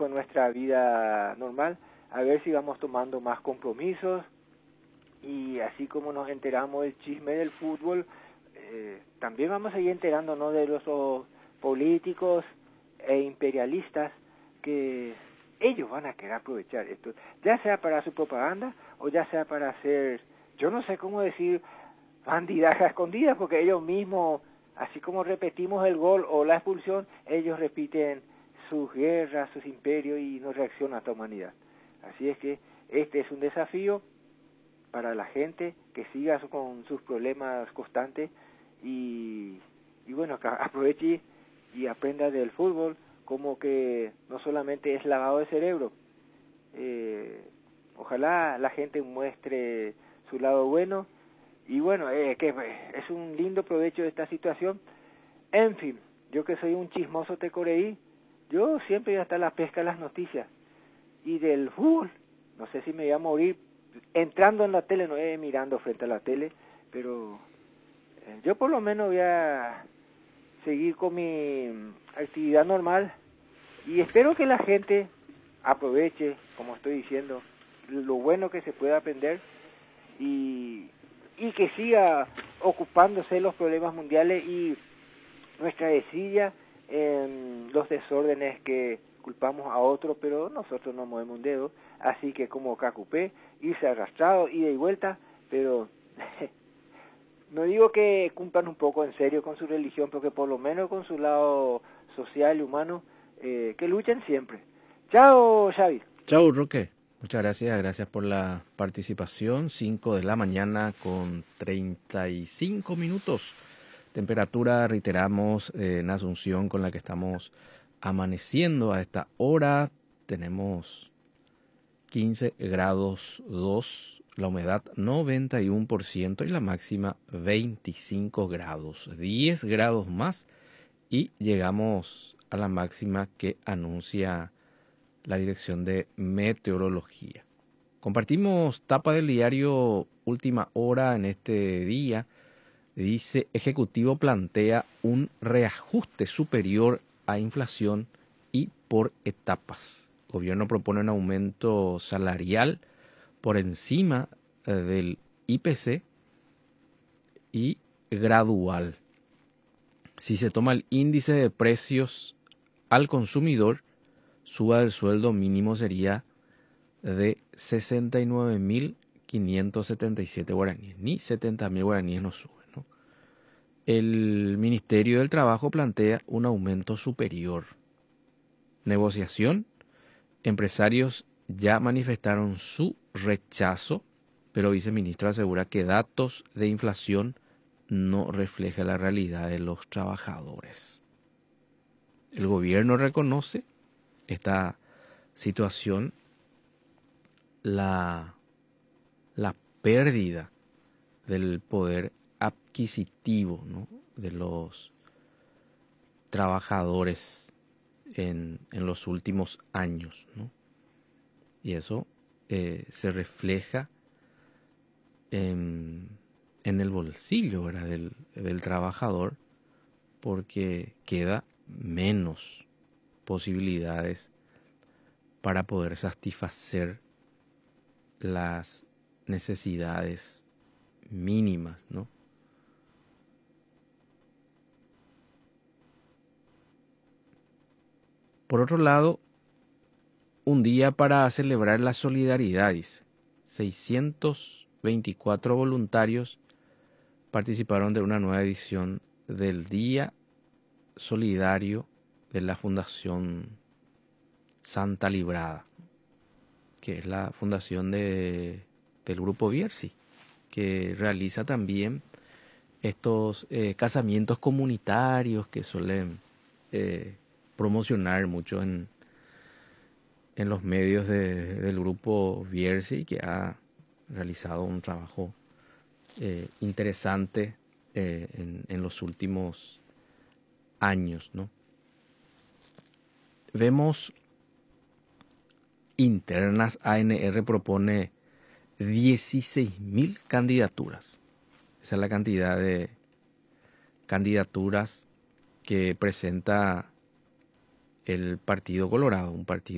en nuestra vida normal, a ver si vamos tomando más compromisos, y así como nos enteramos del chisme del fútbol, también vamos a seguir enterándonos de los políticos e imperialistas, que ellos van a querer aprovechar esto, ya sea para su propaganda o ya sea para hacer, yo no sé cómo decir, bandidaje a escondidas, porque ellos mismos, así como repetimos el gol o la expulsión, ellos repiten sus guerras, sus imperios, y no reacciona a esta humanidad. Así es que este es un desafío para la gente que siga con sus problemas constantes, y bueno, que aproveche y aprenda del fútbol, como que no solamente es lavado de cerebro. Ojalá la gente muestre su lado bueno, y bueno, que es un lindo provecho de esta situación. En fin, yo que soy un chismoso tecoreí, yo siempre voy a estar a la pesca de las noticias, y del fútbol, no sé si me voy a morir entrando en la tele, no mirando frente a la tele, pero yo por lo menos voy a seguir con mi actividad normal, y espero que la gente aproveche, como estoy diciendo, lo bueno que se pueda aprender, y que siga ocupándose de los problemas mundiales y nuestra desidia en los desórdenes que culpamos a otros, pero nosotros no movemos un dedo. Así que como Cacupé, irse arrastrado, ida y vuelta, pero no digo que cumplan un poco en serio con su religión, porque por lo menos con su lado social y humano, que luchen siempre. Chao, Xavi. Chau, Roque. Muchas gracias, gracias por la participación. 5 de la mañana con 35 minutos. Temperatura, reiteramos, en Asunción, con la que estamos amaneciendo a esta hora. Tenemos 15 grados 2, la humedad 91% y la máxima 25 grados. 10 grados más y llegamos a la máxima que anuncia la Dirección de Meteorología. Compartimos tapa del diario Última Hora en este día. Dice: Ejecutivo plantea un reajuste superior a inflación y por etapas. Gobierno propone un aumento salarial por encima del IPC y gradual. Si se toma el índice de precios al consumidor, suba del sueldo mínimo sería de 69.577 guaraníes. Ni 70.000 guaraníes no suben, ¿no? El Ministerio del Trabajo plantea un aumento superior. Negociación. Empresarios ya manifestaron su rechazo, pero viceministro asegura que datos de inflación no reflejan la realidad de los trabajadores. El gobierno reconoce esta situación, la pérdida del poder adquisitivo, ¿no?, de los trabajadores en los últimos años, ¿no? Y eso se refleja en el bolsillo, ¿verdad?, del trabajador, porque queda menos posibilidades para poder satisfacer las necesidades mínimas, ¿no? Por otro lado, un día para celebrar la solidaridad, dice. 624 voluntarios participaron de una nueva edición del Día Solidario de la Fundación Santa Librada, que es la fundación del Grupo Bierzi, que realiza también estos casamientos comunitarios que suelen promocionar mucho en los medios del Grupo Bierzi, que ha realizado un trabajo interesante en los últimos años, ¿no? Vemos internas. ANR propone 16.000 candidaturas. Esa es la cantidad de candidaturas que presenta el Partido Colorado, un partido